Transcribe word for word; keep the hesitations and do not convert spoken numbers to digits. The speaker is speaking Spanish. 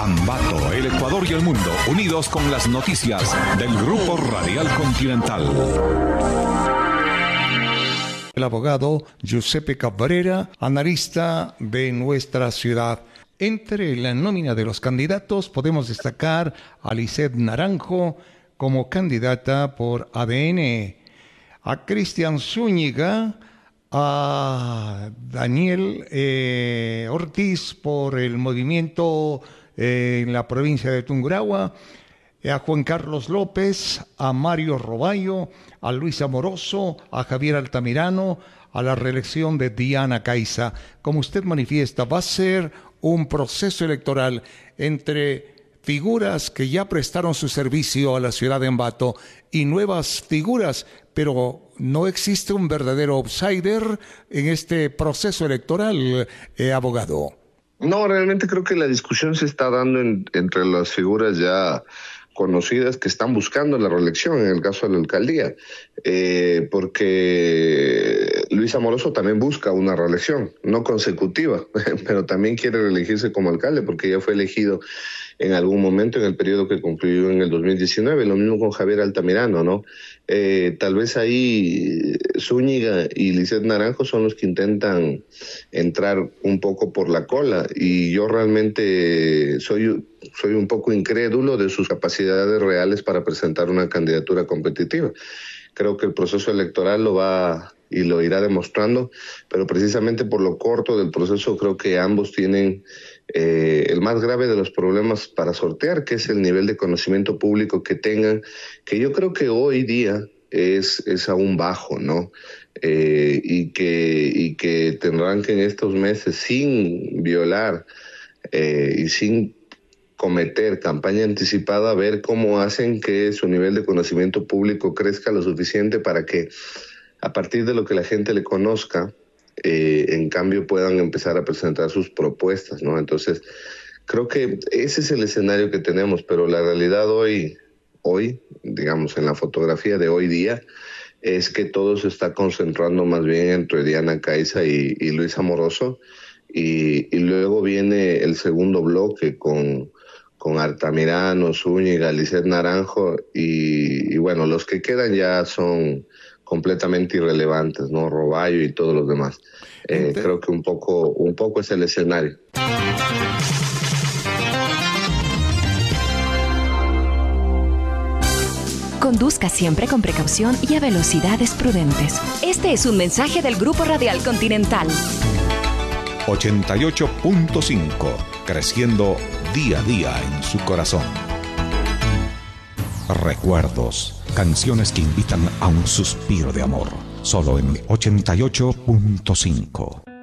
Ambato, el Ecuador y el mundo, unidos con las noticias del Grupo Radial Continental. El abogado Giuseppe Cabrera, analista de nuestra ciudad. Entre la nómina de los candidatos podemos destacar a Lisset Naranjo como candidata por A D N, a Cristian Zúñiga, a Daniel eh, Ortiz por el movimiento eh, en la provincia de Tungurahua, a Juan Carlos López, a Mario Roballo, a Luis Amoroso, a Javier Altamirano, a la reelección de Diana Caiza. Como usted manifiesta, va a ser un proceso electoral entre figuras que ya prestaron su servicio a la ciudad de Ambato y nuevas figuras, pero no existe un verdadero outsider en este proceso electoral, eh, abogado. No, realmente creo que la discusión se está dando en, entre las figuras ya conocidas que están buscando la reelección, en el caso de la alcaldía, eh, porque Luis Amoroso también busca una reelección, no consecutiva, pero también quiere reelegirse como alcalde porque ya fue elegido en algún momento en el periodo que concluyó en el dos mil diecinueve, lo mismo con Javier Altamirano, ¿no? Eh, tal vez ahí Zúñiga y Lisset Naranjo son los que intentan entrar un poco por la cola, y yo realmente soy, soy un poco incrédulo de sus capacidades reales para presentar una candidatura competitiva. Creo que el proceso electoral lo va y lo irá demostrando, pero precisamente por lo corto del proceso creo que ambos tienen eh, el más grave de los problemas para sortear, que es el nivel de conocimiento público que tengan, que yo creo que hoy día es, es aún bajo, ¿no? Eh, y, que, y que tendrán que en estos meses, sin violar eh, y sin cometer campaña anticipada, ver cómo hacen que su nivel de conocimiento público crezca lo suficiente para que a partir de lo que la gente le conozca, eh, en cambio puedan empezar a presentar sus propuestas, ¿no? Entonces, creo que ese es el escenario que tenemos, pero la realidad hoy, hoy, digamos, en la fotografía de hoy día, es que todo se está concentrando más bien entre Diana Caiza y, y Luis Amoroso, y, y luego viene el segundo bloque con, con Altamirano, Zúñiga, Lisset Naranjo, y, y bueno, los que quedan ya son completamente irrelevantes, ¿no? Roballo y todos los demás. Eh, creo que un poco, un poco es el escenario. Conduzca siempre con precaución y a velocidades prudentes. Este es un mensaje del Grupo Radial Continental. ochenta y ocho punto cinco, creciendo día a día en su corazón. Recuerdos, canciones que invitan a un suspiro de amor, solo en ochenta y ocho punto cinco.